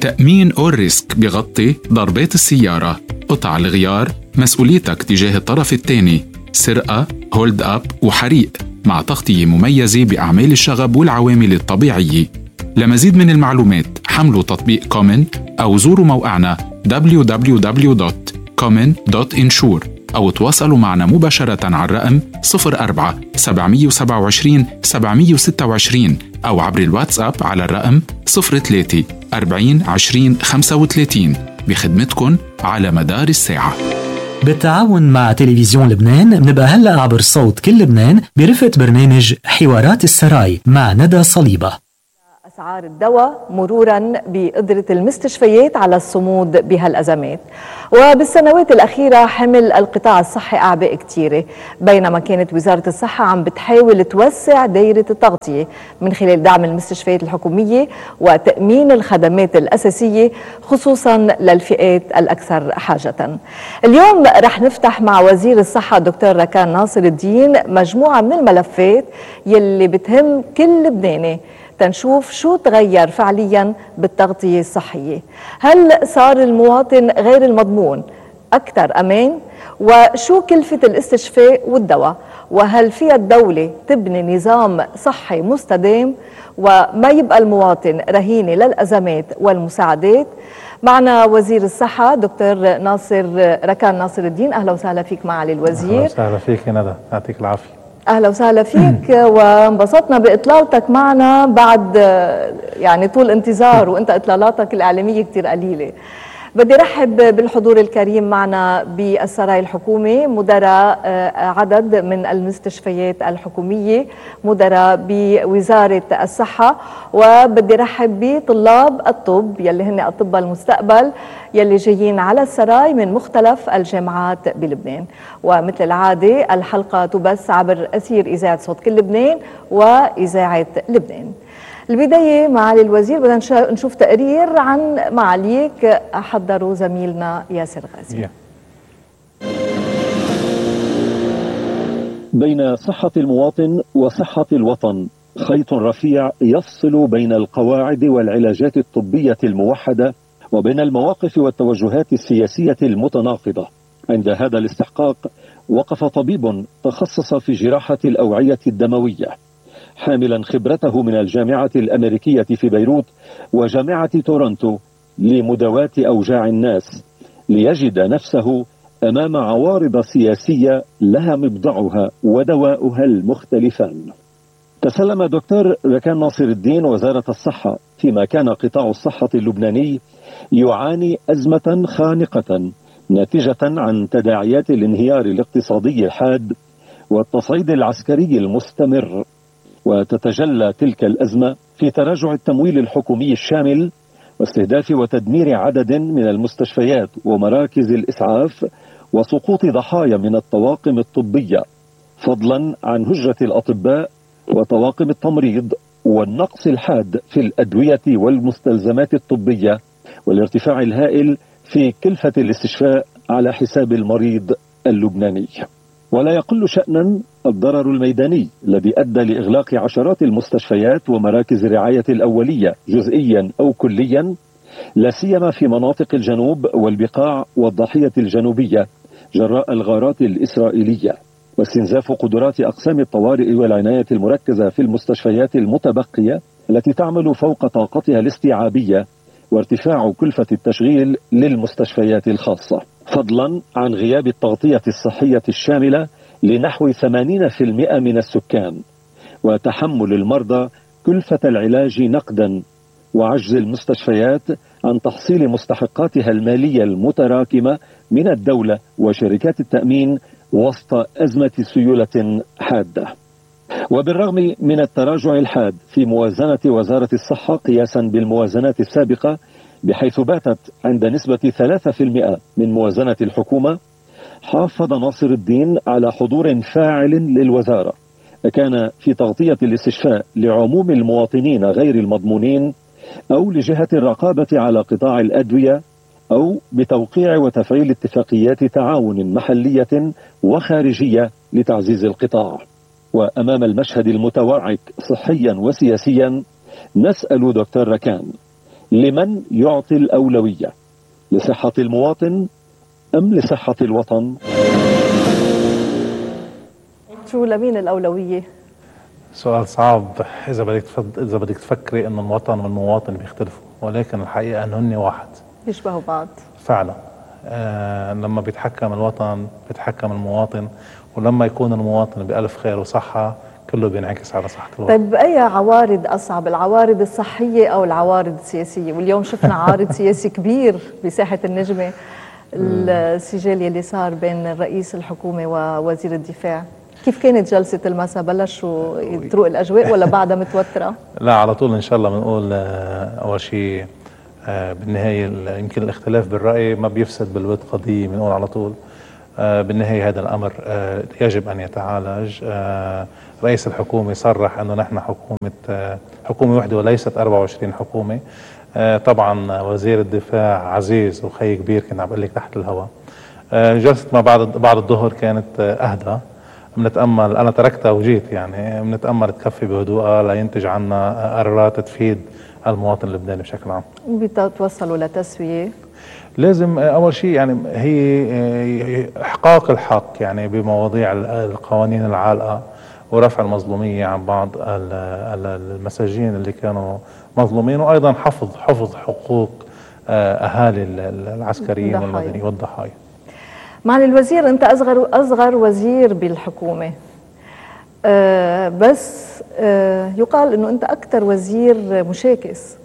تأمين أول ريسك بيغطي ضربات السيارة، قطع الغيار، مسؤوليتك تجاه الطرف الثاني، سرقة، هولد أب وحريق، مع تغطية مميزة بأعمال الشغب والعوامل الطبيعية. لمزيد من المعلومات حملوا تطبيق كومن أو زوروا موقعنا www.common.insure أو تواصلوا معنا مباشرة على الرقم 04 727 726 أو عبر الواتساب على الرقم 03 40 20 35 بخدمتكن على مدار الساعة. بالتعاون مع تلفزيون لبنان بنبقى هلأ عبر صوت كل لبنان برفقة برنامج حوارات السراي مع ندى صليبة. أسعار الدواء مرورا بقدرة المستشفيات على الصمود بهالأزمات. وبالسنوات الأخيرة حمل القطاع الصحي أعباء كتيرة، بينما كانت وزارة الصحة عم بتحاول توسع دائرة التغطية من خلال دعم المستشفيات الحكومية وتأمين الخدمات الأساسية خصوصا للفئات الأكثر حاجة. اليوم رح نفتح مع وزير الصحة دكتور ركان ناصر الدين مجموعة من الملفات يلي بتهم كل لبناني تنشوف شو تغير فعليا بالتغطية الصحية. هل صار المواطن غير المضمون أكثر أمان؟ وشو كلفة الاستشفاء والدواء؟ وهل فيها الدولة تبني نظام صحي مستدام وما يبقى المواطن رهينة للأزمات والمساعدات؟ معنا وزير الصحة دكتور ركان ناصر الدين. أهلا وسهلا فيك معالي الوزير. أهلا وسهلا فيك ندى، يعطيك العافية. أهلا وسهلا فيك وانبسطنا بإطلالتك معنا بعد يعني طول انتظار، وانت إطلالاتك الإعلامية كتير قليلة. بدي رحب بالحضور الكريم معنا بالسراي الحكومي، مدراء عدد من المستشفيات الحكومية، مدراء بوزارة الصحة، وبدي رحب بطلاب الطب يلي هن أطباء المستقبل يلي جايين على السراي من مختلف الجامعات بلبنان. ومثل العادة الحلقة تبث عبر أثير إذاعة صوت كل لبنان وإذاعة لبنان. البداية معالي الوزير بدنا نشوف تقرير عن معاليك حضروا زميلنا ياسر غازي. بين صحة المواطن وصحة الوطن خيط رفيع يفصل بين القواعد والعلاجات الطبية الموحدة وبين المواقف والتوجهات السياسية المتناقضة. عند هذا الاستحقاق وقف طبيب تخصص في جراحة الأوعية الدموية حاملا خبرته من الجامعة الأمريكية في بيروت وجامعة تورونتو لمداواة أوجاع الناس، ليجد نفسه أمام عوارض سياسية لها مبدعها ودواؤها المختلفان. تسلم دكتور ركان ناصر الدين وزارة الصحة فيما كان قطاع الصحة اللبناني يعاني أزمة خانقة ناتجة عن تداعيات الانهيار الاقتصادي الحاد والتصعيد العسكري المستمر. وتتجلى تلك الأزمة في تراجع التمويل الحكومي الشامل واستهداف وتدمير عدد من المستشفيات ومراكز الإسعاف وسقوط ضحايا من الطواقم الطبية، فضلا عن هجرة الأطباء وطواقم التمريض والنقص الحاد في الأدوية والمستلزمات الطبية والارتفاع الهائل في كلفة الاستشفاء على حساب المريض اللبناني. ولا يقل شأنا الضرر الميداني الذي أدى لإغلاق عشرات المستشفيات ومراكز الرعاية الأولية جزئيا أو كليا، لا سيما في مناطق الجنوب والبقاع والضاحية الجنوبية جراء الغارات الإسرائيلية، واستنزاف قدرات أقسام الطوارئ والعناية المركزة في المستشفيات المتبقية التي تعمل فوق طاقتها الاستيعابية، وارتفاع كلفة التشغيل للمستشفيات الخاصة، فضلا عن غياب التغطية الصحية الشاملة لنحو 80% من السكان، وتحمل المرضى كلفة العلاج نقدا، وعجز المستشفيات عن تحصيل مستحقاتها المالية المتراكمة من الدولة وشركات التأمين وسط أزمة سيولة حادة. وبالرغم من التراجع الحاد في موازنة وزارة الصحة قياسا بالموازنات السابقة، بحيث باتت عند نسبة 3% من موازنة الحكومة، حافظ ناصر الدين على حضور فاعل للوزارة، كان في تغطية الاستشفاء لعموم المواطنين غير المضمونين، أو لجهة الرقابة على قطاع الأدوية، أو بتوقيع وتفعيل اتفاقيات تعاون محلية وخارجية لتعزيز القطاع. وأمام المشهد المتوعك صحيا وسياسيا، نسأل دكتور ركان: لمن يعطي الأولوية؟ لصحة المواطن أم لصحة الوطن؟ شو لمين الأولوية؟ سؤال صعب. إذا بدك تفكري إنه الوطن والمواطن بيختلفوا، ولكن الحقيقة إنه هن واحد، بيشبهوا بعض فعلا. لما بيتحكم الوطن بيتحكم المواطن، ولما يكون المواطن بألف خير وصحة كله بينعكس على صحة الوطن. طيب أي عوارض أصعب، العوارض الصحية أو العوارض السياسية؟ واليوم شفنا عارض سياسي كبير بساحة النجمة، السجال يلي صار بين رئيس الحكومة ووزير الدفاع. كيف كانت جلسة المساء؟ بلشوا تروق الأجواء ولا بعدها متوترة؟ لا، على طول إن شاء الله بنقول أول شيء بالنهاية يمكن الاختلاف بالرأي ما بيفسد بالود قضية، بنقول على طول بالنهاية هذا الأمر يجب أن يتعالج. رئيس الحكومة صرح أنه نحن حكومة وحدة وليست 24 حكومة. طبعا وزير الدفاع عزيز وخي كبير، كنت عم بقول لك تحت الهواء. جلسة ما بعد الظهر كانت أهدى. بنتأمل، أنا تركتها وجيت، يعني بنتأمل تكفي بهدوءها لينتج عنا قرارات تفيد المواطن اللبناني بشكل عام. بتوصلوا لتسوية؟ لازم أول شيء يعني هي إحقاق الحق يعني بمواضيع القوانين العالقة ورفع المظلومية عن بعض المساجين اللي كانوا مظلومين، وأيضا حفظ حقوق أهالي العسكريين والمدنيين والضحايا. معالي الوزير، أنت أصغر وزير بالحكومة، بس يقال أنه أنت أكثر وزير مشاكس.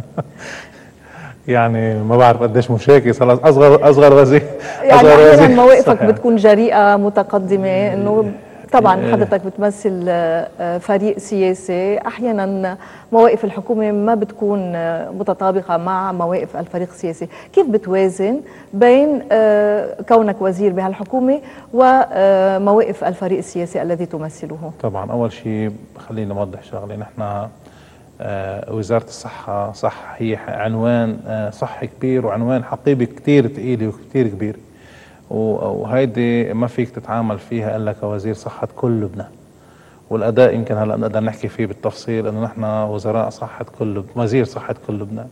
يعني ما بعرف قديش مشاكس، خلاص أصغر وزير. يعني أحيانا مواقفك بتكون جريئة متقدمة، أنه طبعا حضرتك بتمثل فريق سياسي، احيانا مواقف الحكومه ما بتكون متطابقه مع مواقف الفريق السياسي، كيف بتوازن بين كونك وزير بهالحكومه ومواقف الفريق السياسي الذي تمثله؟ طبعا اول شيء خلينا نوضح شغله، نحن وزاره الصحه صح هي عنوان صحي كبير وعنوان حقيبه كثير ثقيله وكثير كبير، وهيدي ما فيك تتعامل فيها الا كوزير صحة كل لبنان. والاداء يمكن هلا نقدر نحكي فيه بالتفصيل، انه نحن وزراء صحة وزير صحة كل لبنان.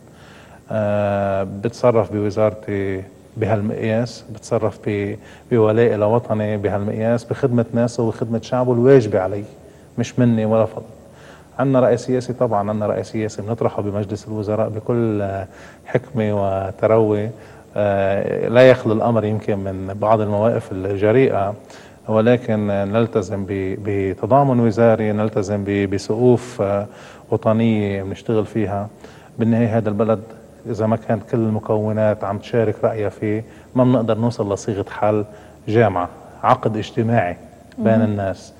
بتصرف بوزارتي بهالمقياس، بتصرف بولائي لوطني بهالمقياس، بخدمة ناسه وخدمة شعبه الواجبة علي، مش مني ولا فضل. عندنا رأي سياسي، طبعا عندنا رأي سياسي بنطرحه بمجلس الوزراء بكل حكمة وتروي. لا يخلو الأمر يمكن من بعض المواقف الجريئة، ولكن نلتزم بتضامن وزاري، نلتزم بسقوف وطنية بنشتغل فيها. بالنهاية هذا البلد إذا ما كانت كل المكونات عم تشارك رأيها فيه ما بنقدر نوصل لصيغة حل جامعة، عقد اجتماعي بين الناس.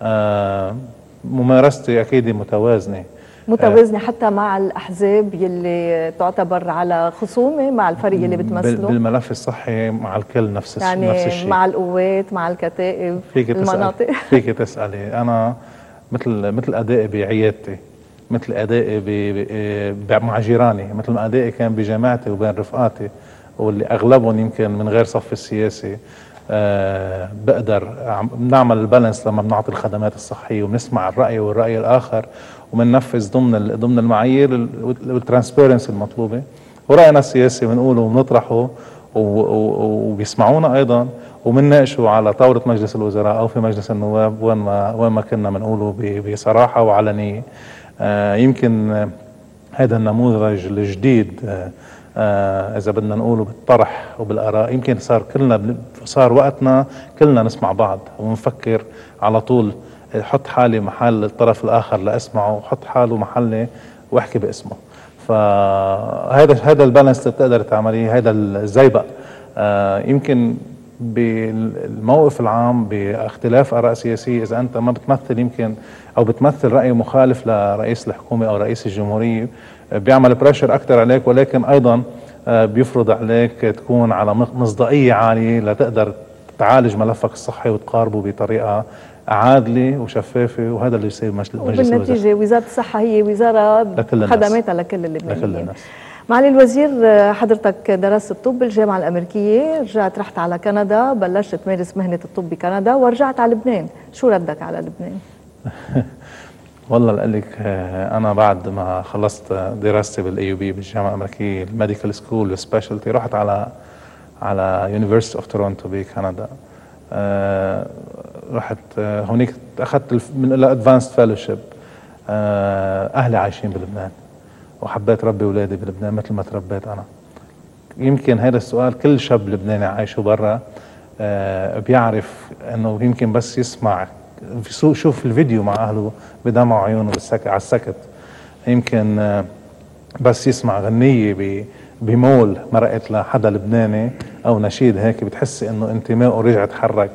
ممارستي أكيد متوازنة حتى مع الأحزاب يلي تعتبر على خصومة مع الفريق اللي بتمثله. بالملف الصحي مع الكل نفس الشيء، مع القوات، مع الكتائب، المناطق. فيك تسألي أنا مثل أدائي بعيادتي، مثل أدائي مع جيراني، مثل ما أدائي كان بجامعتي وبين رفقاتي واللي أغلبهم يمكن من غير صف السياسي. بقدر بنعمل البالانس لما بنعطي الخدمات الصحية وبنسمع الرأي والرأي الآخر وبننفذ ضمن المعايير والترانسبيرنسي المطلوبة، ورأينا السياسي بنقوله وبنطرحه وبيسمعونا أيضا، وبنناقشه على طاولة مجلس الوزراء أو في مجلس النواب وين ما كنا بنقوله بصراحة وعلنية. يمكن هذا النموذج الجديد إذا بدنا نقوله بالطرح وبالآراء، يمكن صار وقتنا كلنا نسمع بعض ونفكر على طول. حط حالي محل الطرف الآخر لأسمعه، وحط حاله محلي واحكي باسمه. فهذا البالانس اللي بتقدر تعمليه، هذا الزيبق. يمكن بالموقف العام باختلاف آراء سياسية، إذا أنت ما بتمثل يمكن أو بتمثل رأي مخالف لرئيس الحكومة أو رئيس الجمهورية، بيعمل بريشر أكتر عليك، ولكن أيضا بيفرض عليك تكون على مصداقية عالية لتقدر تعالج ملفك الصحي وتقاربه بطريقة عادلة وشفافة، وهذا اللي يصير مجلس الوزراء. وبالنتيجة وزارة الصحة هي وزارة خدماتها لكل اللبنانيين. معالي الوزير، حضرتك درست الطب بالجامعة الأمريكية، رحت على كندا، بلشت تمارس مهنة الطب بكندا ورجعت على لبنان، شو ردك على لبنان؟ والله لقول لك انا بعد ما خلصت دراستي بالاي يو بي بالجامعه الامريكيه الميديكال سكول وسبيشالتي، رحت على يونيفرسيتي اوف تورونتو بكندا. رحت هونيك اخذت من الادفانسد فيلوشيب. اهلي عايشين بلبنان وحبيت ربي اولادي بلبنان مثل ما تربيت انا. يمكن هذا السؤال كل شاب لبناني عايشه برا بيعرف انه يمكن بس يسمع شوف الفيديو مع اهله بدمع عيونه على السكت، يمكن بس يسمع غنية بمول مرقت لحدا لبناني او نشيد هيك بتحسي انه انتمائه رجع تحرك.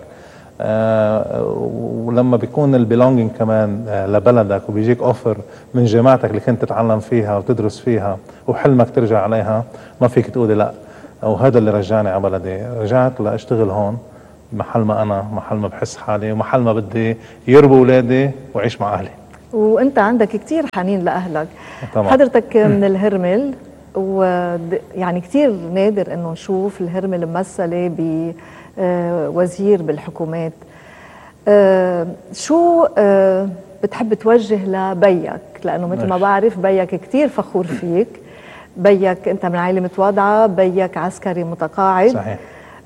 ولما بيكون البيلونجينج كمان لبلدك وبيجيك اوفر من جامعتك اللي كنت تتعلم فيها وتدرس فيها وحلمك ترجع عليها، ما فيك تقولي لا. وهذا اللي رجعني على بلدي، رجعت لاشتغل هون محل ما بحس حالي ومحل ما بدي يربوا اولادي وعيش مع اهلي. وانت عندك كتير حنين لاهلك طبعا. حضرتك من الهرمل، ويعني كتير نادر انه نشوف الهرمل ممثله بوزير بالحكومات. شو بتحب توجه لبيك؟ لانه مثل ما بعرف بيك كتير فخور فيك، بيك انت من عائله متواضعه، بيك عسكري متقاعد. صحيح.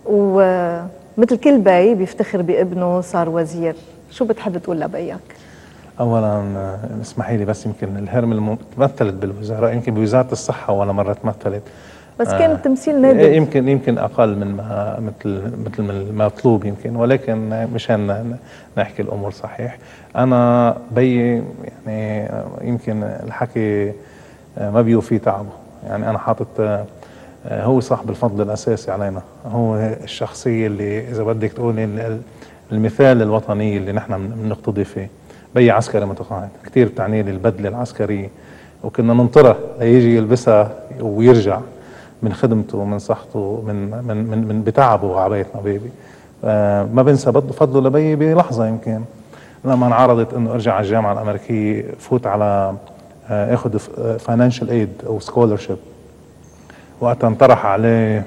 ومثل كل بي بيفتخر بابنه صار وزير. شو بتحب تقول لبيك؟ اولا اسمحي لي بس، يمكن الهرمل مثلت بالوزاره، يمكن بوزاره الصحه ولا مره مثلت، بس كان التمثيل نادر. يمكن اقل من ما مثل ما المطلوب يمكن، ولكن مشان نحكي الامور صحيح. انا بيي يعني يمكن الحكي ما بيوفي تعبه، يعني انا حاطط هو صاحب الفضل الاساسي علينا، هو الشخصيه اللي اذا بدك تقولي المثال الوطني اللي نحن بنقتضي فيه. بيي عسكري متقاعد، كثير بتعني لي البدله العسكريه، وكنا ننطره ليجي يلبسها ويرجع من خدمته ومن صحته من بتعبه على بيتنا بيبي. ما بنسى فضله لبيي بلحظه. يمكن لما انعرضت انه ارجع على الجامعه الامريكيه فوت على اخذ فاينانشال ايد او سكولرشيب، وقت انطرح عليه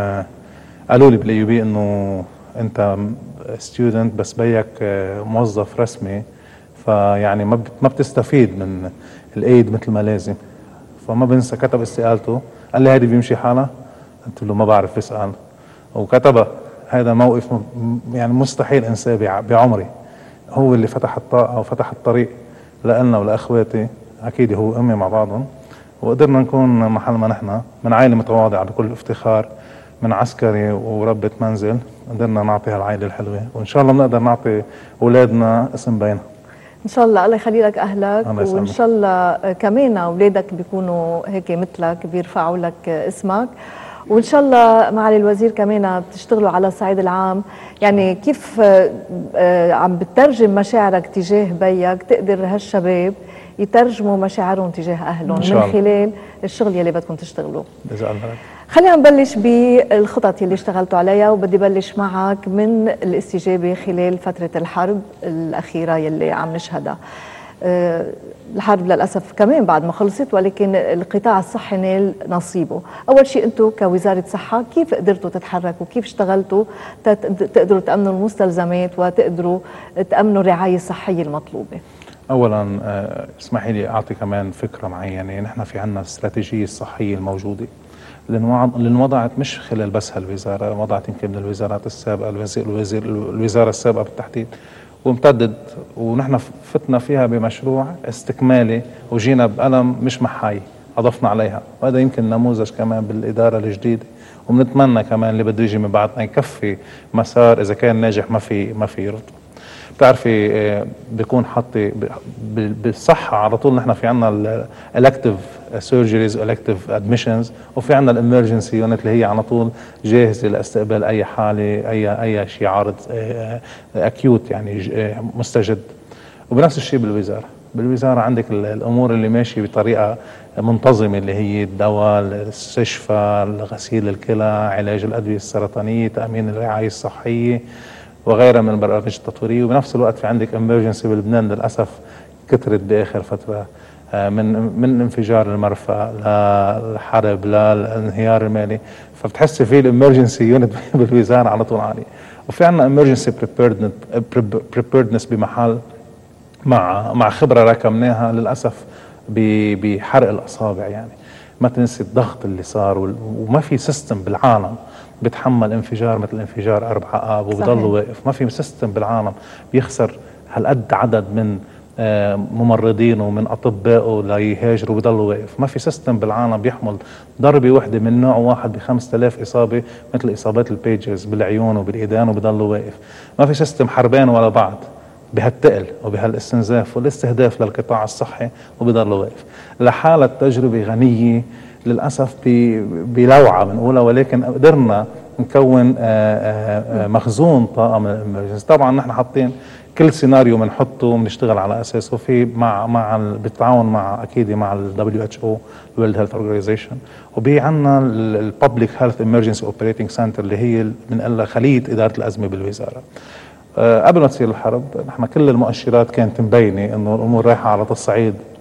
قالوا لي بالاي يو بي انه انت ستودنت بس بيك موظف رسمي، فيعني ما بتستفيد من الايد مثل ما لازم. فما بنسى كتب استقالته، قال لي هيدي بيمشي حالها؟ قلت له ما بعرف اسال، وكتبها. هذا موقف يعني مستحيل انساه بعمري. هو اللي فتح الطاقه وفتح الطريق لنا ولاخواتي، اكيد هو امي مع بعضهم، وقدرنا نكون محل ما نحن من عائله متواضعه بكل افتخار، من عسكري وربة منزل، قدرنا نعطي هالعائله الحلوه، وان شاء الله بنقدر نعطي اولادنا اسم بينها ان شاء الله. الله يخلي لك اهلك، وان شاء الله كمان اولادك بيكونوا هيك مثلك بيرفعوا لك اسمك، وان شاء الله معالي الوزير كمان بتشتغلوا على الصعيد العام. يعني كيف عم بتترجم مشاعرك تجاه بيك، تقدر هالشباب يترجموا مشاعرهم تجاه اهلهم من خلال الشغل يلي بدكم تشتغلوه. خلينا نبلش بالخطط اللي اشتغلتوا عليها، وبدي بلش معك من الاستجابة خلال فترة الحرب الأخيرة يلي عم نشهدها. الحرب للأسف كمان بعد ما خلصت، ولكن القطاع الصحي نال نصيبه. أول شيء أنتم كوزارة صحة كيف قدرتوا تتحركوا، كيف اشتغلتوا تقدروا تأمنوا المستلزمات وتقدروا تأمنوا الرعاية الصحية المطلوبة؟ اولا اسمحي لي اعطي كمان فكره معينه. نحن في عندنا الاستراتيجيه الصحيه الموجوده اللي انوضعت مش خلال بس هالوزاره، وضعت يمكن من الوزارات السابقه، الوزاره السابقه بالتحديد، وامتدت، ونحن فتنا فيها بمشروع استكمالي وجينا بقلم مش محاي اضفنا عليها، وهذا يمكن نموذج كمان بالاداره الجديده، وبنتمنى كمان اللي بده يجي من بعدنا يكفي مسار، اذا كان ناجح ما في يرد. بتعرفي بيكون حاطي بالصحة على طول، نحن في عنا elective surgeries elective admissions، وفي عنا الامرجنسي يونت اللي هي على طول جاهزة لاستقبال اي حالة، اي شيء عارض اكيوت يعني مستجد. وبنفس الشيء بالوزارة عندك الامور اللي ماشي بطريقة منتظمة، اللي هي الدواء، الاستشفاء، غسيل الكلى، علاج الادوية السرطانية، تأمين الرعاية الصحية وغيرها من البرامج التطويريه. وبنفس الوقت في عندك امرجنسي بلبنان للاسف كثرت باخر فتره، من انفجار المرفأ للحرب للانهيار المالي، فبتحسي في الامرجنسي يونت بالوزاره على طول عالي. وفي عندنا امرجنسي بريبيردنس بمحل مع خبرة راكمناها للأسف بحرق الأصابع. يعني ما تنسي الضغط اللي صار، وما في سيستم بالعالم بتحمل انفجار مثل انفجار 4 آب وبضل واقف. ما في سيستم بالعالم بيخسر هالقد عدد من ممرضين ومن أطبائه ليهاجروا وبضلوا واقف. ما في سيستم بالعالم بيحمل ضربة واحدة من نوع واحد ب5000 إصابة مثل إصابات البيجز بالعيون وبالإيدان وبضلوا واقف. ما في سيستم حربان ولا بعض بهالتقل وبهالاستنزاف والاستهداف للقطاع الصحي وبضلوا واقف. لحالة تجربة غنية للأسف بلوعة بنقولها، ولكن قدرنا نكون مخزون طاقم. طبعا نحن حاطين كل سيناريو بنحطه وبنشتغل على اساسه في بالتعاون مع اكيد مع ال WHO World Health Organization، وبي عندنا ال Public Health Emergency Operating Center اللي هي بنقلها خلية إدارة الأزمة بالوزارة. قبل ما تصير الحرب نحن كل المؤشرات كانت مبينة انه الامور رايحة على تصعيد